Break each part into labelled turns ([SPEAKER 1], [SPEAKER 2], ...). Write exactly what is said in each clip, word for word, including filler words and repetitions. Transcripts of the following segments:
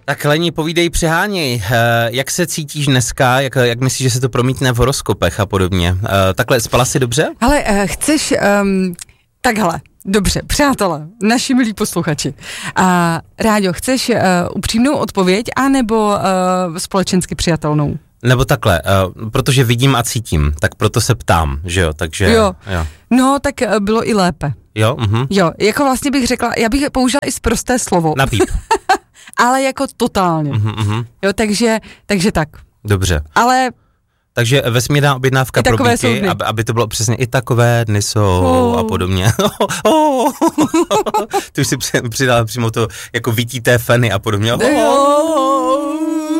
[SPEAKER 1] Tak Leni, povídej, přeháněj. Jak se cítíš dneska, jak, jak myslíš, že se to promítne v horoskopech a podobně? Takhle, spala jsi dobře?
[SPEAKER 2] Ale chceš, um, takhle, dobře, přátelé, naši milí posluchači. A Ráďo, chceš uh, upřímnou odpověď, anebo uh, společensky přijatelnou?
[SPEAKER 1] Nebo takhle, uh, protože vidím a cítím, tak proto se ptám, že jo, takže...
[SPEAKER 2] Jo, jo. No tak uh, bylo i lépe.
[SPEAKER 1] Jo, uh-huh.
[SPEAKER 2] Jo, jako vlastně bych řekla, já bych použila i sprosté slovo.
[SPEAKER 1] Napíp.
[SPEAKER 2] Ale jako totálně.
[SPEAKER 1] Uh-huh, uh-huh.
[SPEAKER 2] Jo, takže, takže tak.
[SPEAKER 1] Dobře.
[SPEAKER 2] Ale...
[SPEAKER 1] Takže vesmírná objednávka pro bíky, aby, aby to bylo přesně i takové dny jsou oh. a podobně. Oh. Ty už si přidala přímo to jako vítí té feny a podobně. Oh.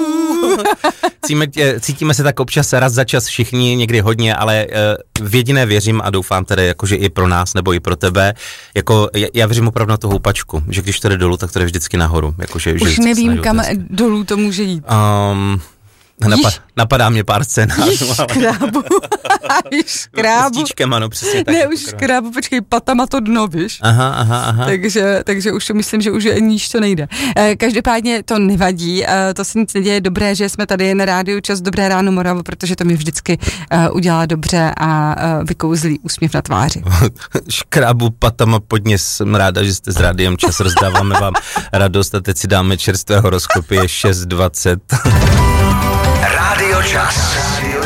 [SPEAKER 1] Cítíme, cítíme se tak občas raz za čas všichni, někdy hodně, ale uh, v jediné věřím a doufám tedy, jakože i pro nás nebo i pro tebe, jako já věřím opravdu na tu houpačku, že když to jde dolů, tak to jde vždycky nahoru. Jako, že,
[SPEAKER 2] už
[SPEAKER 1] že
[SPEAKER 2] nevím, kam dolů to může jít.
[SPEAKER 1] Um, Napad, napadá mě pár scénářů.
[SPEAKER 2] Již škrábu. Již škrábu.
[SPEAKER 1] Stíčkem, ano, přesně tak.
[SPEAKER 2] Ne, už škrábu, počkej, patama to dno, víš?
[SPEAKER 1] Aha, aha, aha.
[SPEAKER 2] Takže, takže už myslím, že už níž to nejde. Každopádně to nevadí, to se nic neděje, dobré, že jsme tady na rádiu Čas, Dobré ráno Moravu, protože to mi vždycky udělá dobře a vykouzlí úsměv na tváři.
[SPEAKER 1] Škrábu patama podně, jsem ráda, že jste s Rádiem Čas, rozdáváme vám radost a teď si dáme čerstvé horoskopy, je šest dvacet.
[SPEAKER 3] Rádio Čas.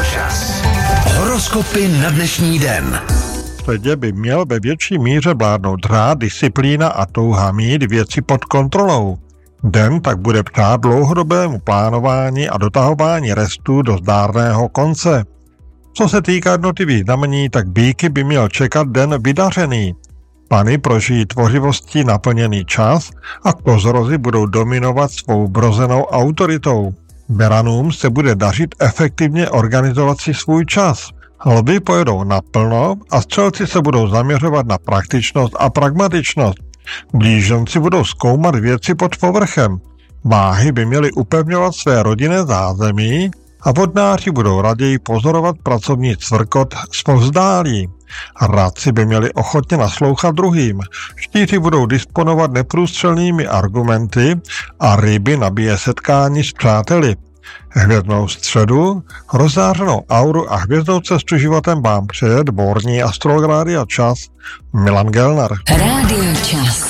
[SPEAKER 3] Horoskopy na dnešní den.
[SPEAKER 4] V středě by měl ve větší míře vládnout řád, disciplína a touha mít věci pod kontrolou. Den tak bude přát dlouhodobému plánování a dotahování restů do zdárného konce. Co se týká jednotlivých znamení, tak býky by měl čekat den vydařený. Pany prožijí tvořivostí naplněný čas a kozorozy budou dominovat svou brozenou autoritou. Beranům se bude dařit efektivně organizovat si svůj čas. Lvy pojedou naplno a střelci se budou zaměřovat na praktičnost a pragmatičnost. Blíženci budou zkoumat věci pod povrchem. Váhy by měly upevňovat své rodinné zázemí a vodnáři budou raději pozorovat pracovní cvrkot zpovzdálí. Radci by měli ochotně naslouchat druhým. Štíři budou disponovat neprůstřelnými argumenty a ryby nabíje setkání s přáteli. Hvězdnou středu, rozzářenou auru a hvězdnou cestu životem vám přeje dvorní astrolog Rádia Čas Milan Gelnar.
[SPEAKER 5] Rádio Čas.